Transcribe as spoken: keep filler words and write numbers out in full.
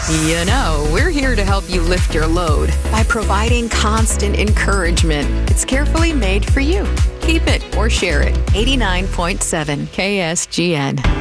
You know, we're here to help you lift your load by providing constant encouragement. It's carefully made for you. Keep it or share it. eighty-nine point seven K S G N.